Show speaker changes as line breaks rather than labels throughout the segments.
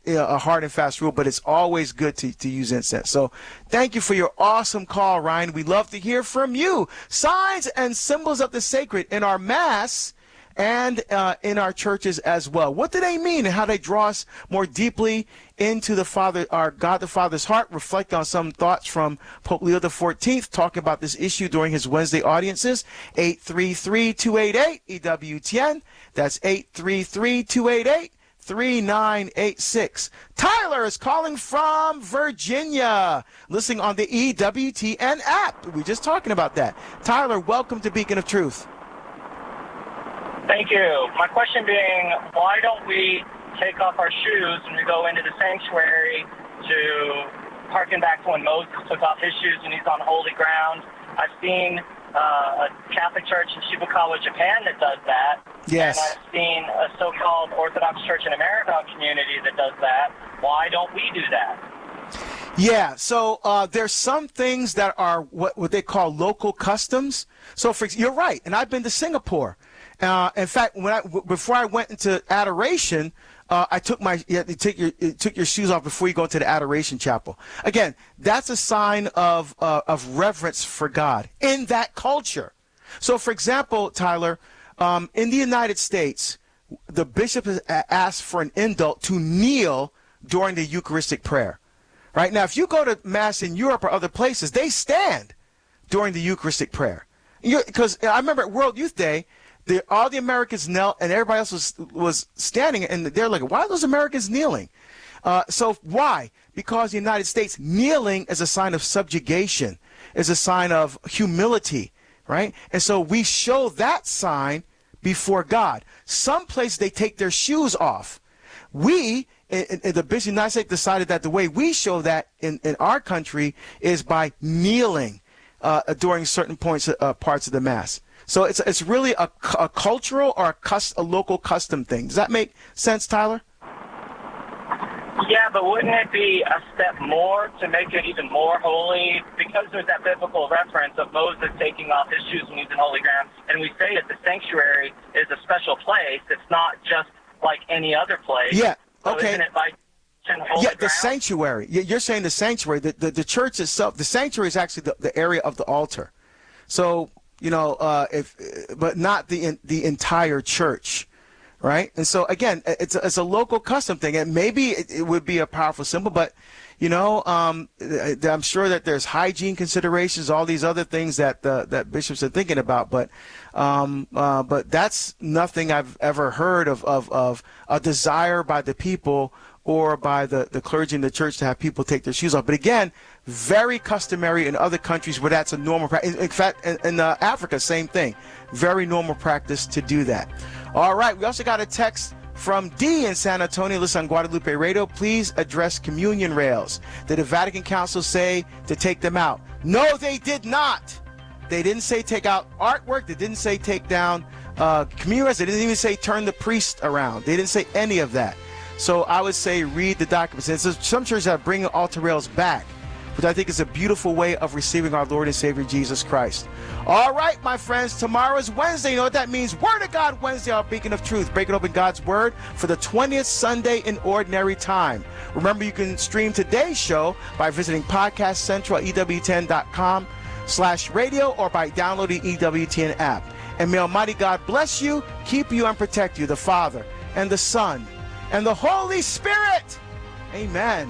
a hard and fast rule, but it's always good to use incense. So thank you for your awesome call, Ryan. We love to hear from you. Signs and symbols of the sacred in our Mass and in our churches as well. What do they mean and how they draw us more deeply into the Father, our God the Father's heart? Reflect on some thoughts from Pope Leo XIV talking about this issue during his Wednesday audiences. 833-288-EWTN. That's 833-288-3986. Tyler is calling from Virginia, listening on the EWTN app. We were just talking about that. Tyler, welcome to Beacon of Truth.
Thank you. My question being, why don't we take off our shoes when we go into the sanctuary to harken back to when Moses took off his shoes when he's on holy ground? I've seen a Catholic church in Shibukawa, Japan that does that.
Yes.
And I've seen a so-called Orthodox Church in America community that does that. Why don't we do that?
Yeah, so there's some things that are what they call local customs. So you're right, and I've been to Singapore. In fact, before I went into adoration, I took you took your shoes off before you go into the adoration chapel. Again, that's a sign of reverence for God in that culture. So, for example, Tyler, in the United States, the bishop has asked for an indult to kneel during the Eucharistic prayer. Right now, if you go to Mass in Europe or other places, they stand during the Eucharistic prayer. Because I remember at World Youth Day, all the Americans knelt and everybody else was standing, and they're like, why are those Americans kneeling? So why? Because the United States, kneeling is a sign of subjugation, is a sign of humility, right? And so we show that sign before God. Some places they take their shoes off. We, the Bishop of the United States, decided that the way we show that in our country is by kneeling during certain parts of the Mass. So it's really a cultural or a local custom thing. Does that make sense, Tyler?
Yeah, but wouldn't it be a step more to make it even more holy? Because there's that biblical reference of Moses taking off his shoes when he's in holy ground, and we say that the sanctuary is a special place. It's not just like any other place.
Yeah,
so
okay.
Isn't it like holy
the
ground?
sanctuary. You're saying the sanctuary. The church itself, the sanctuary is actually the area of the altar. So, but not the entire church, right? And so again, it's a local custom thing, and maybe it would be a powerful symbol, but I'm sure that there's hygiene considerations, all these other things that bishops are thinking about, but that's nothing I've ever heard of a desire by the people or by the clergy in the church to have people take their shoes off. But again, very customary in other countries where that's a normal practice. In fact, in Africa, same thing. Very normal practice to do that. All right, we also got a text from D in San Antonio. Listen on Guadalupe Radio. Please address communion rails. Did the Vatican Council say to take them out? No, they did not. They didn't say take out artwork. They didn't say take down communion rails. They didn't even say turn the priest around. They didn't say any of that. So I would say read the documents. And so some churches are bringing altar rails back, which I think is a beautiful way of receiving our Lord and Savior Jesus Christ. All right, my friends, tomorrow is Wednesday. You know what that means? Word of God Wednesday, our Beacon of Truth, breaking open God's Word for the 20th Sunday in Ordinary Time. Remember, you can stream today's show by visiting Podcast Central at EWTN.com/radio or by downloading EWTN app. And may Almighty God bless you, keep you, and protect you, the Father and the Son and the Holy Spirit. Amen.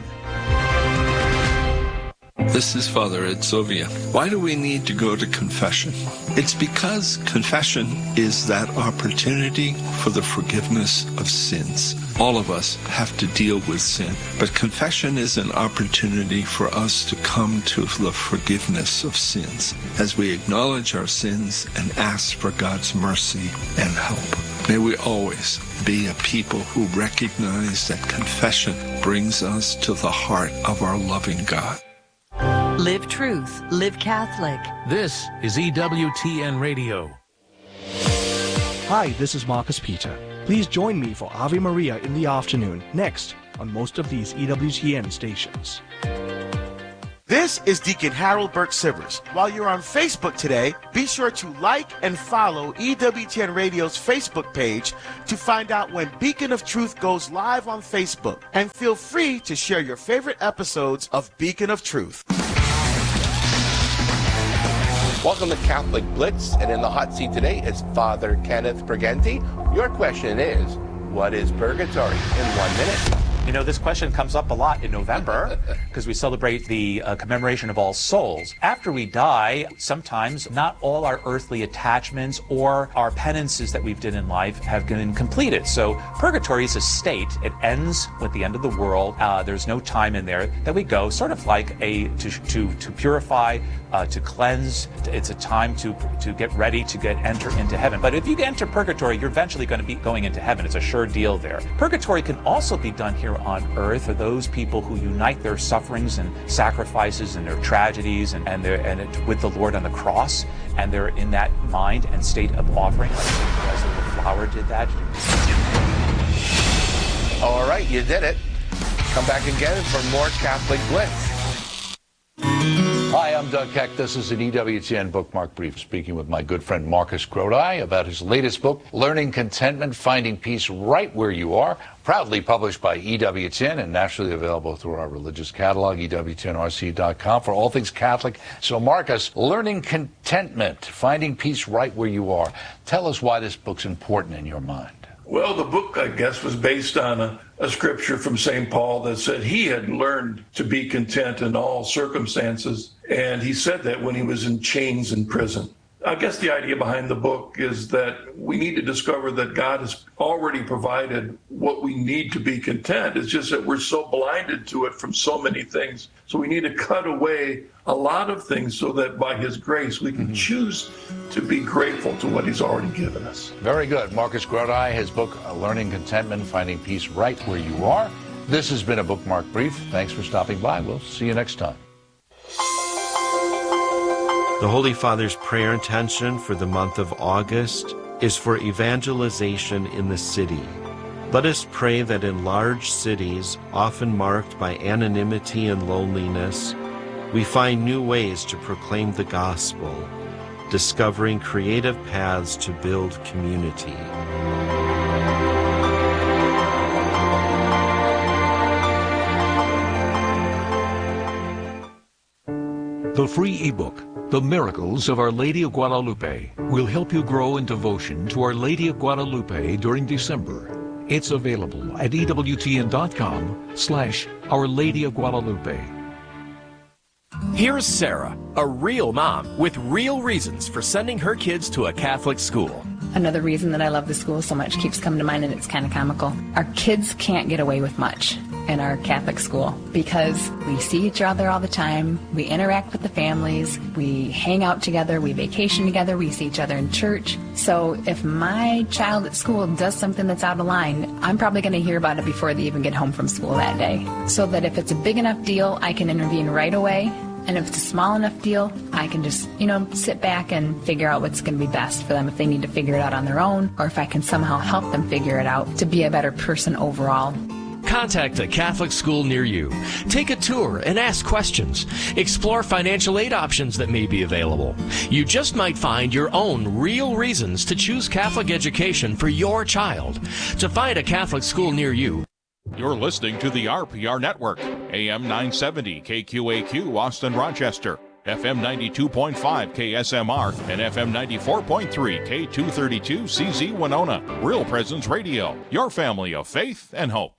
This is Father Ed Sovia. Why do we need to go to confession? It's because confession is that opportunity for the forgiveness of sins. All of us have to deal with sin, but confession is an opportunity for us to come to the forgiveness of sins as we acknowledge our sins and ask for God's mercy and help. May we always be a people who recognize that confession brings us to the heart of our loving God.
Live truth, live Catholic.
This is EWTN Radio.
Hi, this is Marcus Peter. Please join me for Ave Maria in the afternoon, next on most of these EWTN stations.
This is Deacon Harold Burke Sivers. While you're on Facebook today, be sure to like and follow EWTN Radio's Facebook page to find out when Beacon of Truth goes live on Facebook. And feel free to share your favorite episodes of Beacon of Truth.
Welcome to Catholic Blitz, and in the hot seat today is Father Kenneth Briganti. Your question is, what is purgatory? In 1 minute.
You know, this question comes up a lot in November because we celebrate the commemoration of All Souls. After we die, sometimes not all our earthly attachments or our penances that we've done in life have been completed. So purgatory is a state. It ends with the end of the world. There's no time in there that we go, sort of like to purify, to cleanse. It's a time to get ready to enter into heaven. But if you enter purgatory, you're eventually going to be going into heaven. It's a sure deal there. Purgatory can also be done here on earth for those people who unite their sufferings and sacrifices and their tragedies with the Lord on the cross, and they're in that mind and state of offering, like as the flower did that.
All right, you did it. Come back again for more Catholic Blitz.
Hi, I'm Doug Keck. This is an EWTN Bookmark Brief, speaking with my good friend Marcus Grodi about his latest book, Learning Contentment, Finding Peace Right Where You Are, proudly published by EWTN and nationally available through our religious catalog, EWTNRC.com, for all things Catholic. So, Marcus, Learning Contentment, Finding Peace Right Where You Are. Tell us why this book's important in your mind.
Well, the book, I guess, was based on a scripture from St. Paul that said he had learned to be content in all circumstances. And he said that when he was in chains in prison. I guess the idea behind the book is that we need to discover that God has already provided what we need to be content. It's just that we're so blinded to it from so many things. So we need to cut away a lot of things so that by his grace we can choose to be grateful to what he's already given us.
Very good. Marcus Grodi, his book, Learning Contentment, Finding Peace Right Where You Are. This has been a Bookmark Brief. Thanks for stopping by. We'll see you next time.
The Holy Father's prayer intention for the month of August is for evangelization in the city. Let us pray that in large cities, often marked by anonymity and loneliness, we find new ways to proclaim the gospel, discovering creative paths to build community.
The free ebook, The Miracles of Our Lady of Guadalupe, will help you grow in devotion to Our Lady of Guadalupe during December. It's available at EWTN.com/Our Lady of Guadalupe.
Here's Sarah, a real mom with real reasons for sending her kids to a Catholic school.
Another reason that I love the school so much keeps coming to mind, and it's kind of comical. Our kids can't get away with much in our Catholic school because we see each other all the time, we interact with the families, we hang out together, we vacation together, we see each other in church. So if my child at school does something that's out of line, I'm probably going to hear about it before they even get home from school that day. So that if it's a big enough deal, I can intervene right away. And if it's a small enough deal, I can just, sit back and figure out what's going to be best for them if they need to figure it out on their own, or if I can somehow help them figure it out to be a better person overall.
Contact a Catholic school near you. Take a tour and ask questions. Explore financial aid options that may be available. You just might find your own real reasons to choose Catholic education for your child. To find a Catholic school near you,
you're listening to the RPR Network, AM 970 KQAQ Austin Rochester, FM 92.5 KSMR, and FM 94.3 K232 CZ Winona. Real Presence Radio, your family of faith and hope.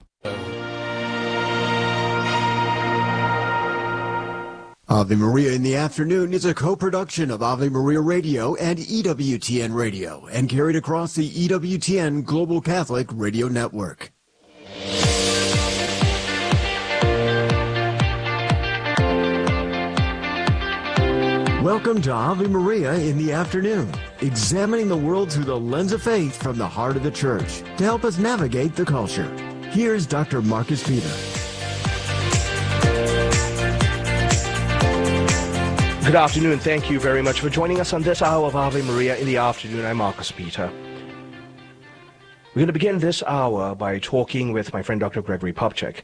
Ave Maria in the Afternoon is a co-production of Ave Maria Radio and EWTN Radio and carried across the EWTN Global Catholic Radio Network. Welcome to Ave Maria in the Afternoon, examining the world through the lens of faith from the heart of the Church to help us navigate the culture. Here's Dr. Marcus Peter.
Good afternoon. Thank you very much for joining us on this hour of Ave Maria in the Afternoon. I'm Marcus Peter. We're going to begin this hour by talking with my friend Dr. Gregory Popcak.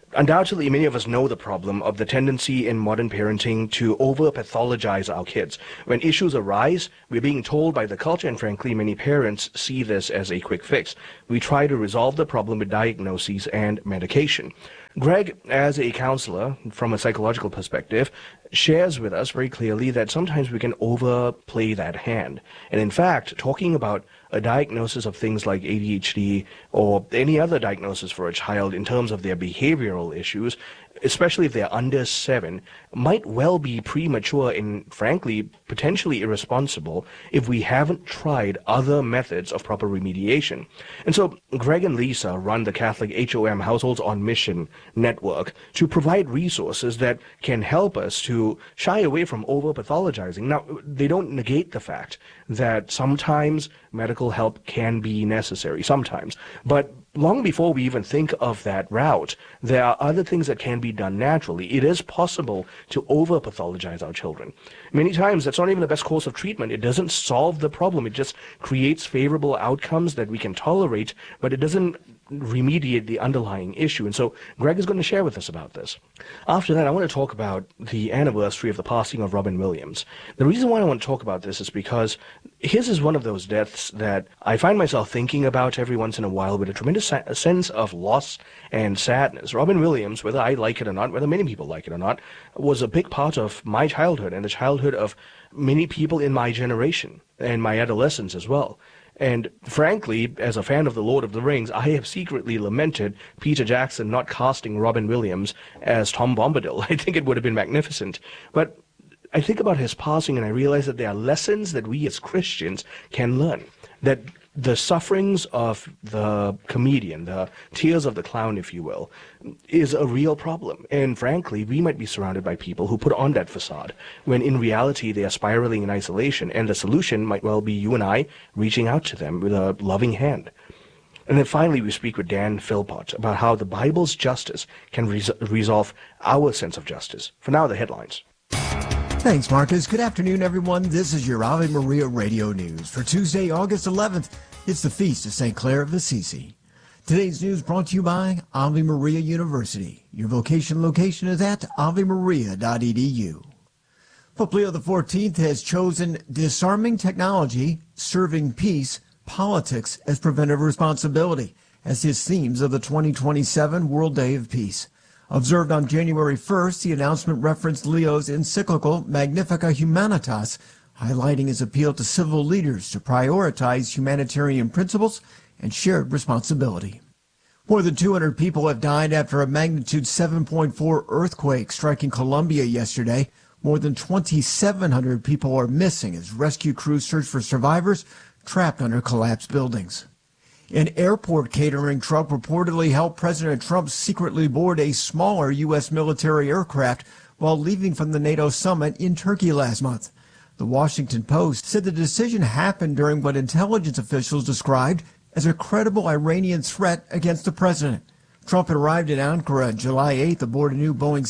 undoubtedly, many of us know the problem of the tendency in modern parenting to over-pathologize our kids. When issues arise, we're being told by the culture, and frankly, many parents see this as a quick fix. We try to resolve the problem with diagnoses and medication. Greg, as a counselor, from a psychological perspective, shares with us very clearly that sometimes we can overplay that hand. And in fact, talking about a diagnosis of things like ADHD or any other diagnosis for a child in terms of their behavioral issues, especially if they're under 7, might well be premature and, frankly, potentially irresponsible if we haven't tried other methods of proper remediation. And so Greg and Lisa run the Catholic HOM Households on Mission network to provide resources that can help us to shy away from over-pathologizing. Now, they don't negate the fact that sometimes medical help can be necessary, sometimes, but long before we even think of that route, there are other things that can be done naturally. It is possible to over-pathologize our children. Many times, that's not even the best course of treatment. It doesn't solve the problem. It just creates favorable outcomes that we can tolerate, but it doesn't remediate the underlying issue. And so Greg is going to share with us about this. After that, I want to talk about the anniversary of the passing of Robin Williams. The reason why I want to talk about this is because his is one of those deaths that I find myself thinking about every once in a while with a tremendous sense of loss and sadness. Robin Williams, whether I like it or not, whether many people like it or not, was a big part of my childhood and the childhood of many people in my generation and my adolescence as well. And frankly, as a fan of The Lord of the Rings, I have secretly lamented Peter Jackson not casting Robin Williams as Tom Bombadil. I think it would have been magnificent. But I think about his passing and I realize that there are lessons that we as Christians can learn. That the sufferings of the comedian, the tears of the clown, if you will, is a real problem. And frankly, we might be surrounded by people who put on that facade, when in reality they are spiraling in isolation, and the solution might well be you and I reaching out to them with a loving hand. And then finally, we speak with Dan Philpott about how the Bible's justice can resolve our sense of justice. For now, the headlines.
Thanks, Marcus. Good afternoon, everyone. This is your Ave Maria Radio News for Tuesday, August 11th. It's the Feast of St. Clare of Assisi. Today's news brought to you by Ave Maria University. Your vocation location is at avemaria.edu. Pope Leo XIV has chosen disarming technology, serving peace, politics as preventive responsibility as his themes of the 2027 World Day of Peace. Observed on January 1st, the announcement referenced Leo's encyclical Magnificat Humanitas, highlighting his appeal to civil leaders to prioritize humanitarian principles and shared responsibility. More than 200 people have died after a magnitude 7.4 earthquake striking Colombia yesterday. More than 2,700 people are missing as rescue crews search for survivors trapped under collapsed buildings. An airport catering truck reportedly helped President Trump secretly board a smaller U.S. military aircraft while leaving from the NATO summit in Turkey last month. The Washington Post said the decision happened during what intelligence officials described as a credible Iranian threat against the president. Trump arrived in Ankara July 8th aboard a new Boeing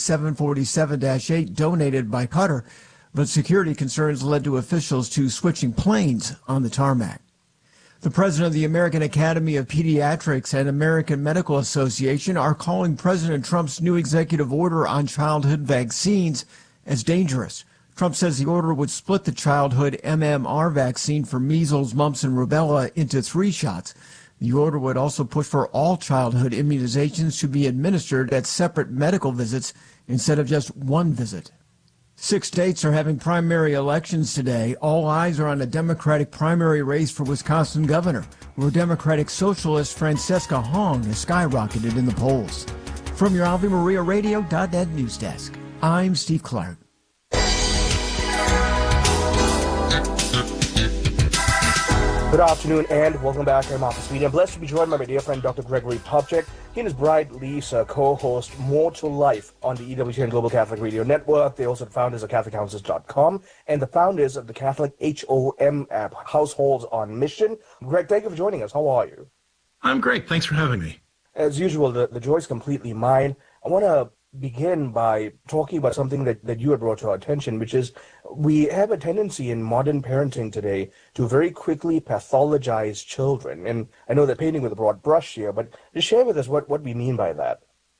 747-8 donated by Qatar, but security concerns led to officials to switching planes on the tarmac. The president of the American Academy of Pediatrics and American Medical Association are calling President Trump's new executive order on childhood vaccines as dangerous. Trump says the order would split the childhood MMR vaccine for measles, mumps, and rubella into 3 shots. The order would also push for all childhood immunizations to be administered at separate medical visits instead of just one visit. 6 states are having primary elections today. All eyes are on a Democratic primary race for Wisconsin governor, where Democratic Socialist Francesca Hong has skyrocketed in the polls. From your AveMariaRadio.net news desk, I'm Steve Clark.
Good afternoon and welcome back. I'm Marcus Media. I'm blessed to be joined by my dear friend Dr. Gregory Popcak. He and his bride Lisa co-host More to Life on the EWTN Global Catholic Radio Network. They also the founders of CatholicCounsels.com and the founders of the Catholic HOM app, Households on Mission. Greg, thank you for joining us. How are you?
I'm great. Thanks for having me.
As usual, the joy is completely mine. I want to begin by talking about something that you had brought to our attention, which is we have a tendency in modern parenting today to very quickly pathologize children. And I know that painting with a broad brush here, but just share with us what we mean by that.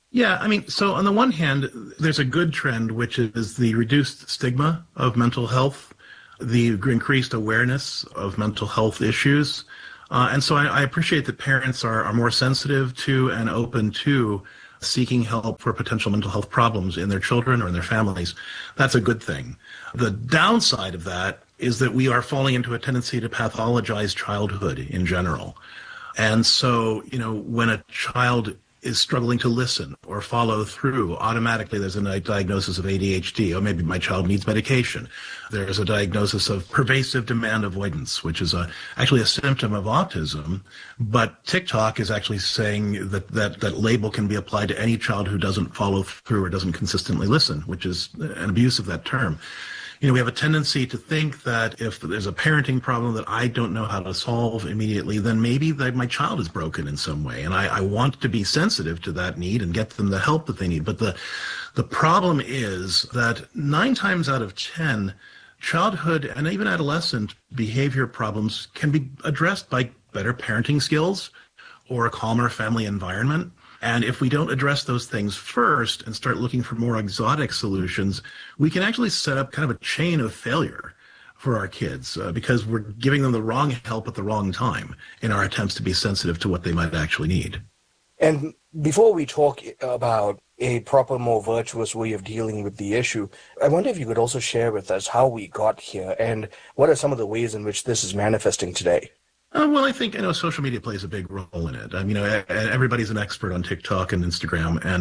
Yeah, I mean, so on the one hand, there's a good trend, which is the reduced stigma of mental health, the increased awareness of mental health issues. And so I appreciate that parents are more sensitive to and open to seeking help for potential mental health problems in their children or in their families. That's a good thing. The downside of that is that we are falling into a tendency to pathologize childhood in general. And so, when a child is struggling to listen or follow through, automatically there's a diagnosis of ADHD, or maybe my child needs medication. There's a diagnosis of pervasive demand avoidance, which is actually a symptom of autism. But TikTok is actually saying that label can be applied to any child who doesn't follow through or doesn't consistently listen, which is an abuse of that term. We have a tendency to think that if there's a parenting problem that I don't know how to solve immediately, then maybe my child is broken in some way. And I want to be sensitive to that need and get them the help that they need. But the problem is that 9 times out of 10, childhood and even adolescent behavior problems can be addressed by better parenting skills or a calmer family environment. And if we don't address those things first and start looking for more exotic solutions, we can actually set up kind of a chain of failure for our kids because we're giving them the wrong help at the wrong time in our attempts to be sensitive to what they might actually need.
And before we talk about a proper, more virtuous way of dealing with the issue, I wonder if you could also share with us how we got here and what are some of the ways in which this is manifesting today.
Well, I think, social media plays a big role in it. Everybody's an expert on TikTok and Instagram, and,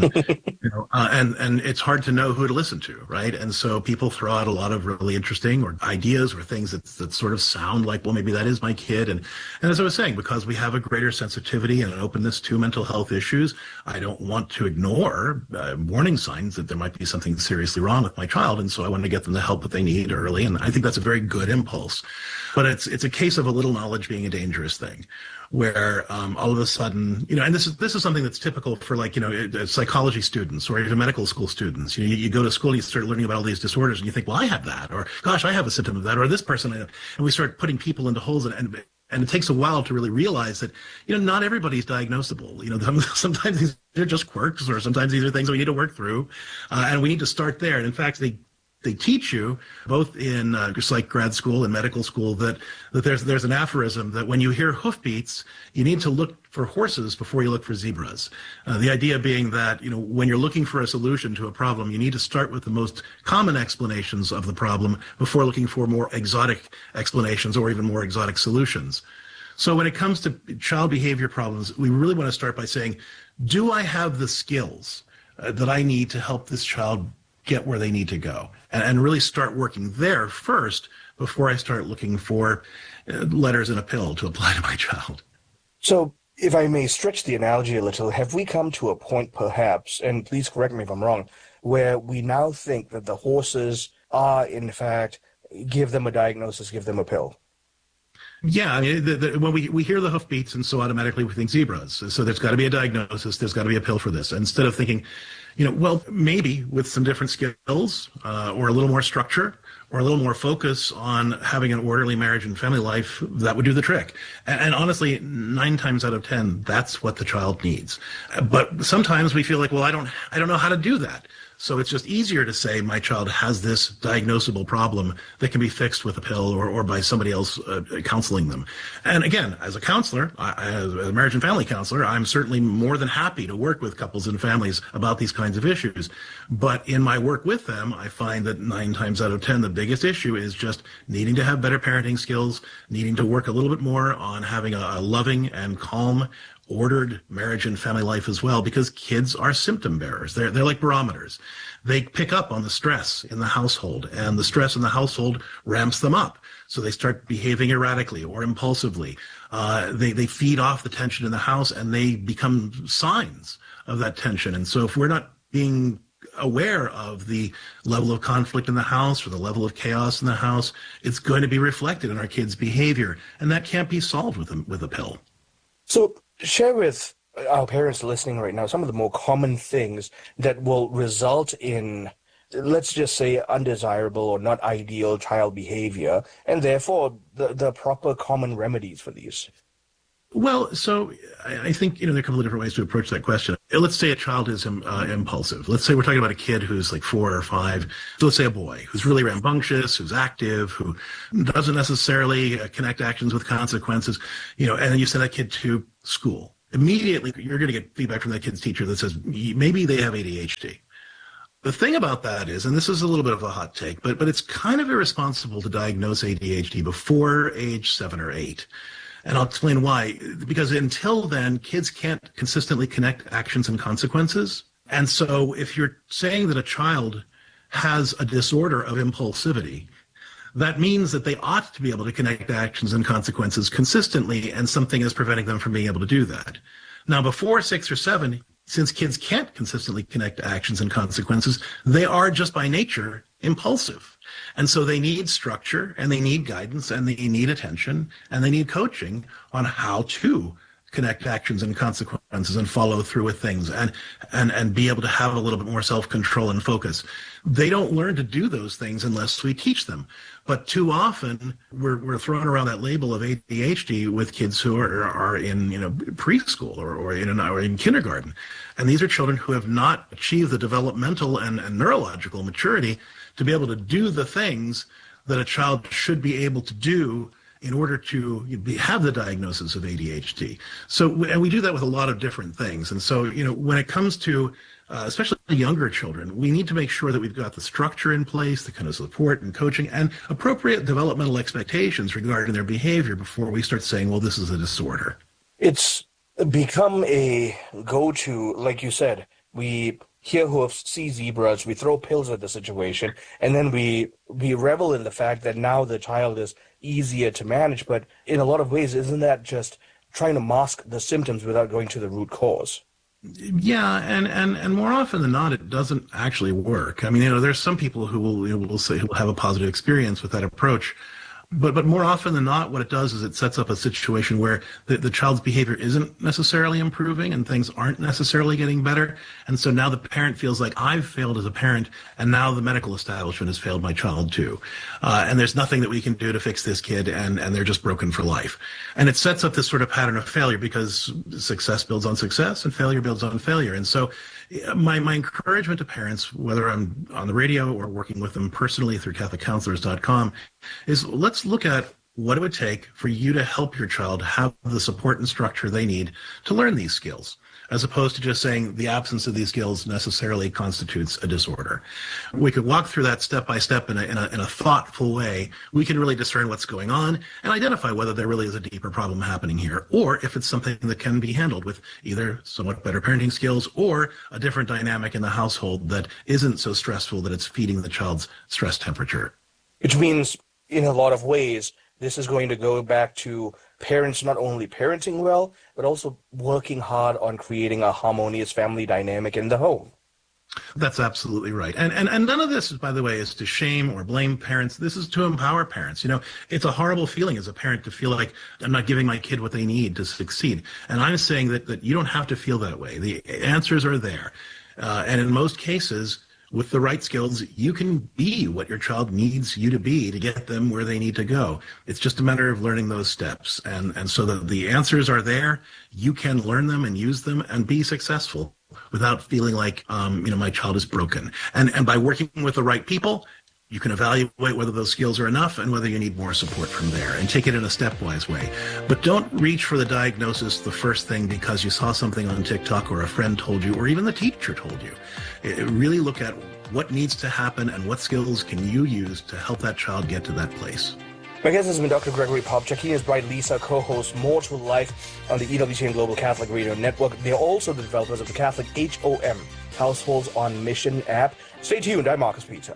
and it's hard to know who to listen to, right? And so people throw out a lot of really interesting or ideas or things that sort of sound like, well, maybe that is my kid. And as I was saying, because we have a greater sensitivity and an openness to mental health issues, I don't want to ignore warning signs that there might be something seriously wrong with my child. And so I want to get them the help that they need early. And I think that's a very good impulse. But it's a case of a little knowledge being a dangerous thing, where all of a sudden, and this is something that's typical for psychology students or even medical school students. You go to school, you start learning about all these disorders, and you think, well, I have that, or gosh, I have a symptom of that, or this person, and we start putting people into holes, and it takes a while to really realize that, not everybody's diagnosable. Sometimes these are just quirks, or sometimes these are things we need to work through, and we need to start there. And in fact, they teach you both in psych grad school and medical school that there's an aphorism that when you hear hoofbeats, you need to look for horses before you look for zebras. The idea being that, when you're looking for a solution to a problem, you need to start with the most common explanations of the problem before looking for more exotic explanations or even more exotic solutions. So when it comes to child behavior problems, we really want to start by saying, do I have the skills that I need to help this child get where they need to go, and really start working there first before I start looking for letters in a pill to apply to my child.
So if I may stretch the analogy a little, have we come to a point perhaps, and please correct me if I'm wrong, where we now think that the horses are in fact, give them a diagnosis, give them a pill?
Yeah, when we hear the hoofbeats, and so automatically we think zebras. So there's got to be a diagnosis, there's got to be a pill for this. Instead of thinking, well, maybe with some different skills or a little more structure or a little more focus on having an orderly marriage and family life, that would do the trick. And honestly, 9 times out of 10, that's what the child needs. But sometimes we feel like, well, I don't know how to do that. So it's just easier to say my child has this diagnosable problem that can be fixed with a pill or by somebody else counseling them. And again, as a counselor, as a marriage and family counselor, I'm certainly more than happy to work with couples and families about these kinds of issues. But in my work with them, I find that 9 times out of 10, the biggest issue is just needing to have better parenting skills, needing to work a little bit more on having a loving and calm, ordered marriage and family life as well, because kids are symptom bearers. They're like barometers. They pick up on the stress in the household, and the stress in the household ramps them up. So they start behaving erratically or impulsively. They feed off the tension in the house, and they become signs of that tension. And so if we're not being aware of the level of conflict in the house or the level of chaos in the house, it's going to be reflected in our kids' behavior, and that can't be solved with a pill.
So share with our parents listening right now some of the more common things that will result in, let's just say, undesirable or not ideal child behavior, and therefore the proper common remedies for these.
Well, so I think, there are a couple of different ways to approach that question. let's say a child is impulsive. Let's say we're talking about a kid who's like 4 or 5. So let's say a boy who's really rambunctious, who's active, who doesn't necessarily connect actions with consequences, and then you send that kid to school. Immediately, you're going to get feedback from that kid's teacher that says maybe they have ADHD. The thing about that is, and this is a little bit of a hot take, but it's kind of irresponsible to diagnose ADHD before age 7 or 8. And I'll explain why. Because until then, kids can't consistently connect actions and consequences. And so if you're saying that a child has a disorder of impulsivity, that means that they ought to be able to connect actions and consequences consistently, and something is preventing them from being able to do that. Now, before 6 or 7, since kids can't consistently connect actions and consequences, they are just by nature impulsive. And so they need structure, and they need guidance, and they need attention, and they need coaching on how to connect actions and consequences and follow through with things and be able to have a little bit more self-control and focus. They don't learn to do those things unless we teach them. But too often we're throwing around that label of ADHD with kids who are in preschool or in kindergarten. And these are children who have not achieved the developmental and neurological maturity to be able to do the things that a child should be able to do in order to have the diagnosis of ADHD. And we do that with a lot of different things. And so, when it comes to especially younger children, we need to make sure that we've got the structure in place, the kind of support and coaching, and appropriate developmental expectations regarding their behavior before we start saying, well, this is a disorder.
It's become a go-to, like you said. We hear hoofs, see zebras, we throw pills at the situation, and then we revel in the fact that now the child is easier to manage. But in a lot of ways, isn't that just trying to mask the symptoms without going to the root cause?
Yeah, and more often than not, it doesn't actually work. I mean, there's some people who will say who will have a positive experience with that approach. But more often than not, what it does is it sets up a situation where the child's behavior isn't necessarily improving and things aren't necessarily getting better. And so now the parent feels like, I've failed as a parent, and now the medical establishment has failed my child too. And there's nothing that we can do to fix this kid, and they're just broken for life. And it sets up this sort of pattern of failure, because success builds on success and failure builds on failure. And so my encouragement to parents, whether I'm on the radio or working with them personally through CatholicCounselors.com, is let's look at what it would take for you to help your child have the support and structure they need to learn these skills, as opposed to just saying the absence of these skills necessarily constitutes a disorder. We could walk through that step by step in a thoughtful way. We can really discern what's going on and identify whether there really is a deeper problem happening here, or if it's something that can be handled with either somewhat better parenting skills or a different dynamic in the household that isn't so stressful that it's feeding the child's stress temperature.
Which means, in a lot of ways, this is going to go back to parents not only parenting well, but also working hard on creating a harmonious family dynamic in the home.
That's absolutely right. And none of this, by the way, is to shame or blame parents. This is to empower parents. It's a horrible feeling as a parent to feel like I'm not giving my kid what they need to succeed. And I'm saying that you don't have to feel that way. The answers are there. And in most cases, with the right skills, you can be what your child needs you to be to get them where they need to go. It's just a matter of learning those steps. And so the answers are there. You can learn them and use them and be successful without feeling like, my child is broken. And by working with the right people, you can evaluate whether those skills are enough and whether you need more support from there, and take it in a stepwise way. But don't reach for the diagnosis the first thing because you saw something on TikTok or a friend told you or even the teacher told you. Really look at what needs to happen and what skills can you use to help that child get to that place.
My guest has been Dr. Gregory Popcak. He and his bride Lisa co-host More to Life on the EWTN Global Catholic Radio Network. They're also the developers of the Catholic HOM, Households on Mission app. Stay tuned. I'm Marcus Peter.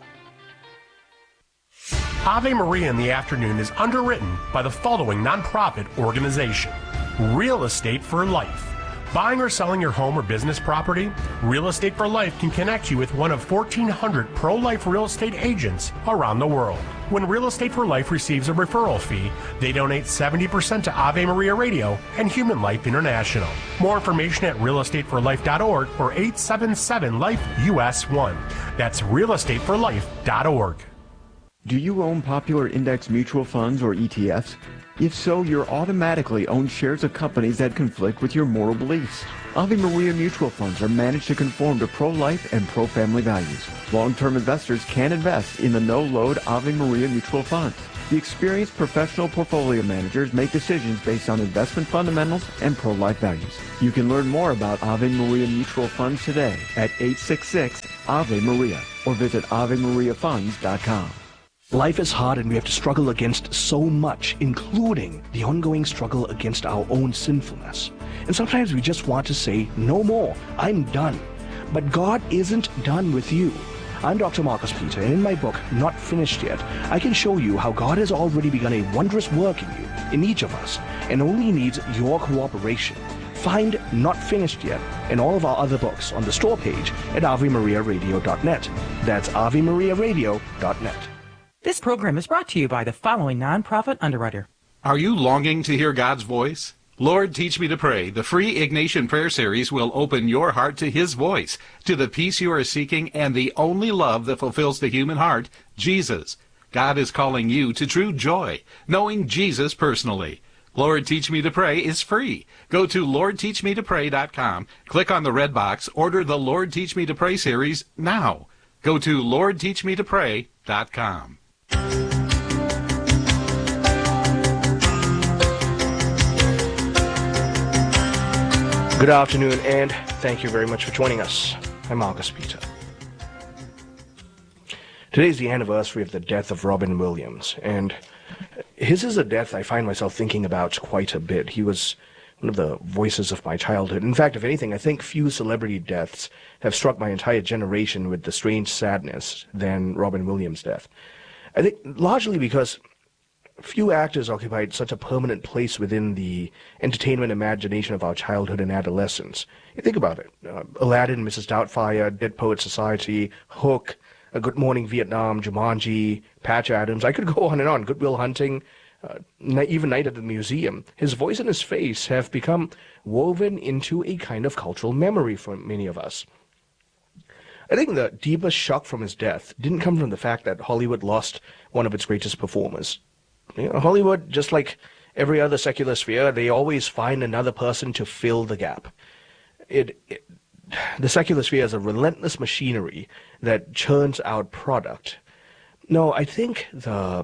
Ave Maria in the Afternoon is underwritten by the following nonprofit organization: Real Estate for Life. Buying or selling your home or business property? Real Estate for Life can connect you with one of 1,400 pro-life real estate agents around the world. When Real Estate for Life receives a referral fee, they donate 70% to Ave Maria Radio and Human Life International. More information at realestateforlife.org or 877-LIFE-US1. That's realestateforlife.org.
Do you own popular index mutual funds or ETFs? If so, you're automatically own shares of companies that conflict with your moral beliefs. Ave Maria mutual funds are managed to conform to pro-life and pro-family values. Long-term investors can invest in the no-load Ave Maria mutual funds. The experienced professional portfolio managers make decisions based on investment fundamentals and pro-life values. You can learn more about Ave Maria mutual funds today at 866-AVE-MARIA or visit AveMariaFunds.com.
Life is hard and we have to struggle against so much, including the ongoing struggle against our own sinfulness. And sometimes we just want to say, no more, I'm done. But God isn't done with you. I'm Dr. Marcus Peter, and in my book, Not Finished Yet, I can show you how God has already begun a wondrous work in you, in each of us, and only needs your cooperation. Find Not Finished Yet and all of our other books on the store page at AveMariaRadio.net. That's AveMariaRadio.net.
This program is brought to you by the following nonprofit underwriter.
Are you longing to hear God's voice? Lord, Teach Me to Pray, the free Ignatian prayer series will open your heart to His voice, to the peace you are seeking, and the only love that fulfills the human heart, Jesus. God is calling you to true joy, knowing Jesus personally. Lord, Teach Me to Pray is free. Go to LordTeachMeToPray.com, click on the red box, order the Lord, Teach Me to Pray series now. Go to LordTeachMeToPray.com.
Good afternoon, and thank you very much for joining us. I'm Marcus Peter. Today is the anniversary of the death of Robin Williams, and his is a death I find myself thinking about quite a bit. He was one of the voices of my childhood. In fact, if anything, I think few celebrity deaths have struck my entire generation with the strange sadness than Robin Williams' death. I think largely because few actors occupied such a permanent place within the entertainment imagination of our childhood and adolescence. You think about it. Aladdin, Mrs. Doubtfire, Dead Poets Society, Hook, A Good Morning Vietnam, Jumanji, Patch Adams. I could go on and on. Good Will Hunting, even Night at the Museum. His voice and his face have become woven into a kind of cultural memory for many of us. I think the deepest shock from his death didn't come from the fact that Hollywood lost one of its greatest performers. You know, Hollywood, just like every other secular sphere, they always find another person to fill the gap. The secular sphere is a relentless machinery that churns out product. No, I think the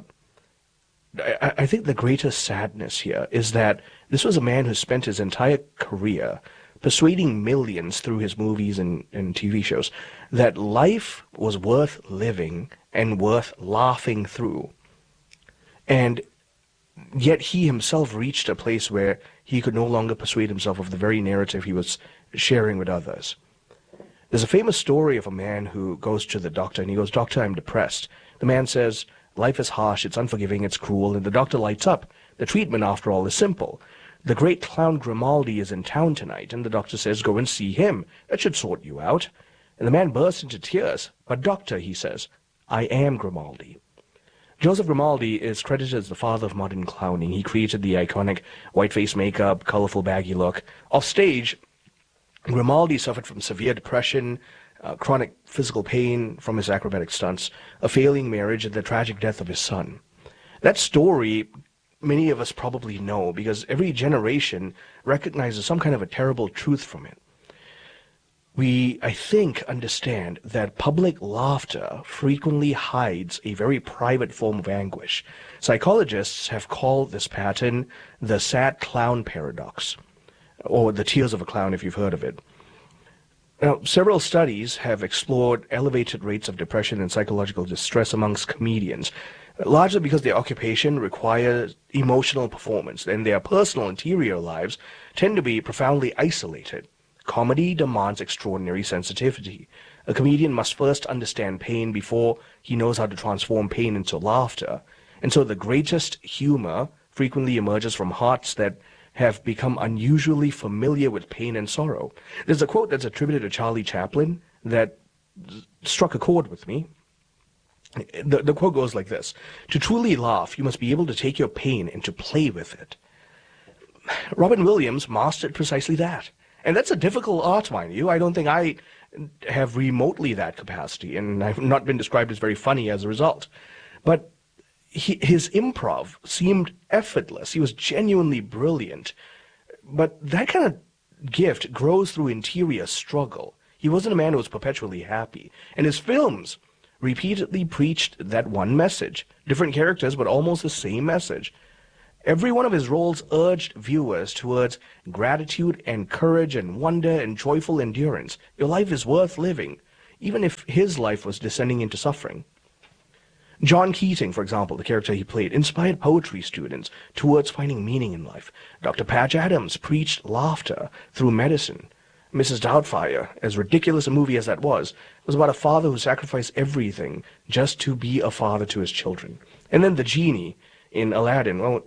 greatest sadness here is that this was a man who spent his entire career persuading millions through his movies and TV shows that life was worth living and worth laughing through. And yet he himself reached a place where he could no longer persuade himself of the very narrative he was sharing with others. There's a famous story of a man who goes to the doctor and he goes, "Doctor, I'm depressed." The man says, "Life is harsh, it's unforgiving, it's cruel," and the doctor lights up. The treatment, after all, is simple. "The great clown Grimaldi is in town tonight," and the doctor says, "Go and see him. That should sort you out." And the man bursts into tears. "But doctor," he says, "I am Grimaldi." Joseph Grimaldi is credited as the father of modern clowning. He created the iconic white-face makeup, colorful baggy look. Off stage, Grimaldi suffered from severe depression, chronic physical pain from his acrobatic stunts, a failing marriage, and the tragic death of his son. That story, many of us probably know, because every generation recognizes some kind of a terrible truth from it. We, I think, understand that public laughter frequently hides a very private form of anguish. Psychologists have called this pattern the sad clown paradox, or the tears of a clown if you've heard of it. Now, several studies have explored elevated rates of depression and psychological distress amongst comedians, largely because their occupation requires emotional performance, and their personal interior lives tend to be profoundly isolated. Comedy demands extraordinary sensitivity. A comedian must first understand pain before he knows how to transform pain into laughter. And so the greatest humor frequently emerges from hearts that have become unusually familiar with pain and sorrow. There's a quote that's attributed to Charlie Chaplin that struck a chord with me. The quote goes like this: "To truly laugh, you must be able to take your pain and to play with it." Robin Williams mastered precisely that. And that's a difficult art, mind you. I don't think I have remotely that capacity, and I've not been described as very funny as a result. But his improv seemed effortless. He was genuinely brilliant. But that kind of gift grows through interior struggle. He wasn't a man who was perpetually happy. And his films repeatedly preached that one message. Different characters, but almost the same message. Every one of his roles urged viewers towards gratitude and courage and wonder and joyful endurance. Your life is worth living, even if his life was descending into suffering. John Keating, for example, the character he played, inspired poetry students towards finding meaning in life. Dr. Patch Adams preached laughter through medicine. Mrs. Doubtfire, as ridiculous a movie as that was about a father who sacrificed everything just to be a father to his children. And then the genie in Aladdin, well,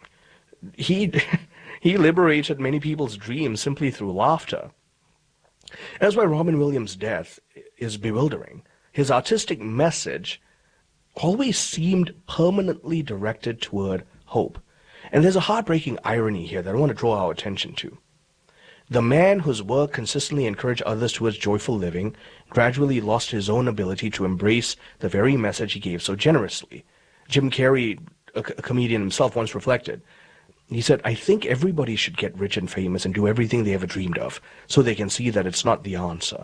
he liberated many people's dreams simply through laughter. That's why Robin Williams' death is bewildering. His artistic message always seemed permanently directed toward hope. And there's a heartbreaking irony here that I want to draw our attention to. The man whose work consistently encouraged others towards joyful living gradually lost his own ability to embrace the very message he gave so generously. Jim Carrey, a comedian himself, once reflected. He said, I think everybody should get rich and famous and do everything they ever dreamed of so they can see that it's not the answer.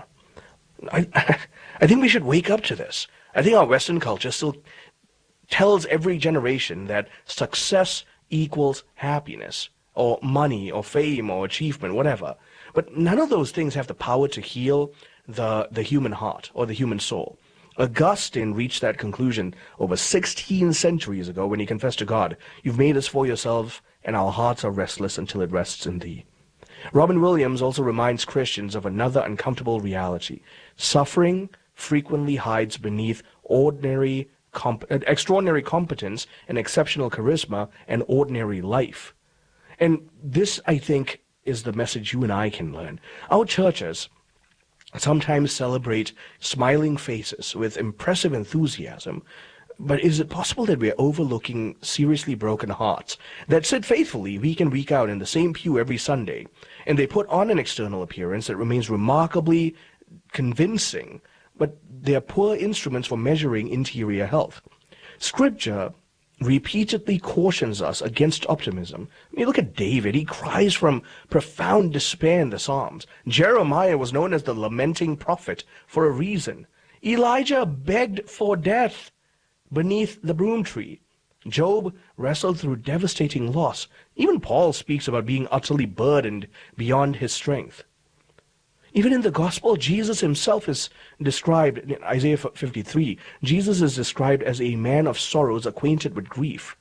I think we should wake up to this. I think our Western culture still tells every generation that success equals happiness, or money, or fame, or achievement, whatever. But none of those things have the power to heal the human heart or the human soul. Augustine reached that conclusion over 16 centuries ago when he confessed to God, "You've made us for yourself, and our hearts are restless until it rests in thee." Robin Williams also reminds Christians of another uncomfortable reality. Suffering frequently hides beneath extraordinary competence and exceptional charisma and ordinary life. And this, I think, is the message you and I can learn. Our churches sometimes celebrate smiling faces with impressive enthusiasm, but is it possible that we're overlooking seriously broken hearts that sit faithfully week in, week out in the same pew every Sunday, and they put on an external appearance that remains remarkably convincing, but they are poor instruments for measuring interior health? Scripture repeatedly cautions us against optimism. I mean, look at David. He cries from profound despair in the Psalms. Jeremiah was known as the lamenting prophet for a reason. Elijah begged for death beneath the broom tree. Job wrestled through devastating loss. Even Paul speaks about being utterly burdened beyond his strength. Even in the gospel, Jesus himself is described, in Isaiah 53, Jesus is described as a man of sorrows acquainted with grief.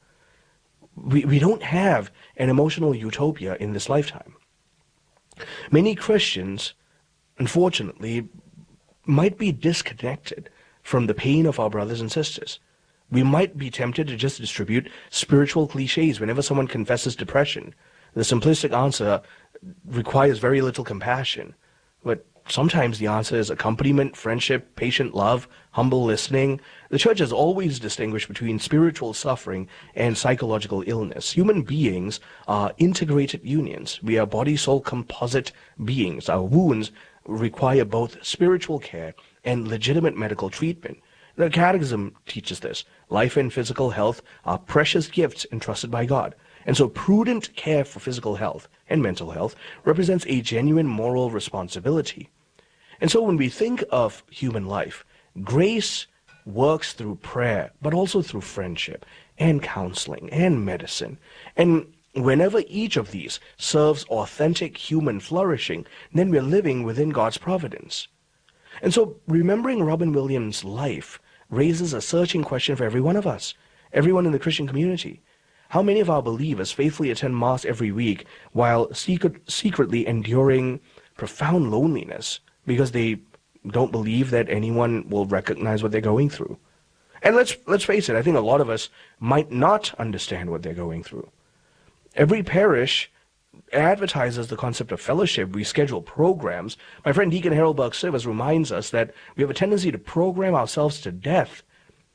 We don't have an emotional utopia in this lifetime. Many Christians, unfortunately, might be disconnected from the pain of our brothers and sisters. We might be tempted to just distribute spiritual cliches whenever someone confesses depression. The simplistic answer requires very little compassion. But sometimes the answer is accompaniment, friendship, patient love, humble listening. The church has always distinguished between spiritual suffering and psychological illness. Human beings are integrated unions. We are body-soul composite beings. Our wounds require both spiritual care and legitimate medical treatment. The Catechism teaches this. Life and physical health are precious gifts entrusted by God. And so prudent care for physical health and mental health represents a genuine moral responsibility. And so when we think of human life, grace works through prayer, but also through friendship and counseling and medicine. And whenever each of these serves authentic human flourishing, then we're living within God's providence. And so remembering Robin Williams' life raises a searching question for every one of us, everyone in the Christian community. How many of our believers faithfully attend Mass every week while secretly enduring profound loneliness because they don't believe that anyone will recognize what they're going through? And let's face it, I think a lot of us might not understand what they're going through. Every parish advertises the concept of fellowship. We schedule programs. My friend Deacon Harold Burke-Sivers reminds us that we have a tendency to program ourselves to death.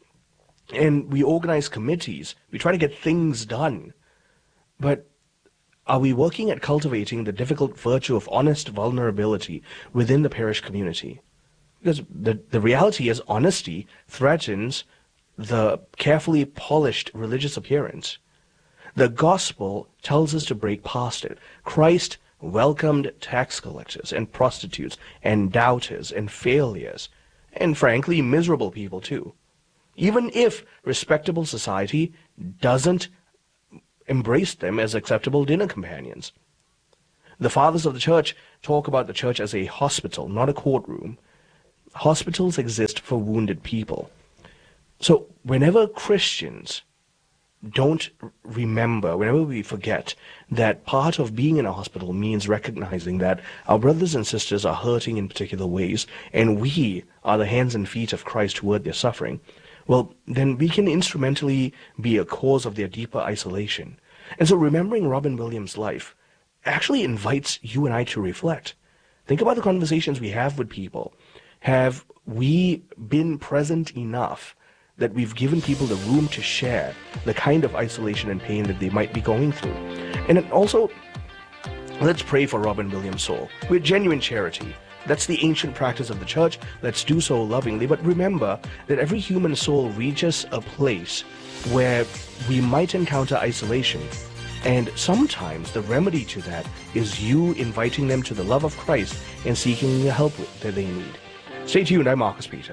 And we organize committees. We try to get things done. But are we working at cultivating the difficult virtue of honest vulnerability within the parish community? Because the reality is honesty threatens the carefully polished religious appearance. The gospel tells us to break past it. Christ welcomed tax collectors and prostitutes and doubters and failures, and frankly, miserable people too. Even if respectable society doesn't embrace them as acceptable dinner companions. The fathers of the church talk about the church as a hospital, not a courtroom. Hospitals exist for wounded people. So whenever Christians don't remember, whenever we forget that part of being in a hospital means recognizing that our brothers and sisters are hurting in particular ways, and we are the hands and feet of Christ toward their suffering, well, then we can instrumentally be a cause of their deeper isolation. And so remembering Robin Williams' life actually invites you and I to reflect. Think about the conversations we have with people. Have we been present enough that we've given people the room to share the kind of isolation and pain that they might be going through? And also, let's pray for Robin Williams' soul with genuine charity. That's the ancient practice of the church. Let's do so lovingly. But remember that every human soul reaches a place where we might encounter isolation. And sometimes the remedy to that is you inviting them to the love of Christ and seeking the help that they need. Stay tuned. I'm Marcus Peter.